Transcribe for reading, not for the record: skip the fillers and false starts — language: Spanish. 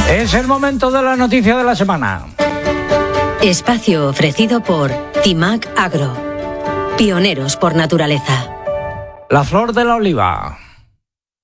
Es el momento de la noticia de la semana. Espacio ofrecido por Timac Agro. Pioneros por naturaleza. La flor de la oliva.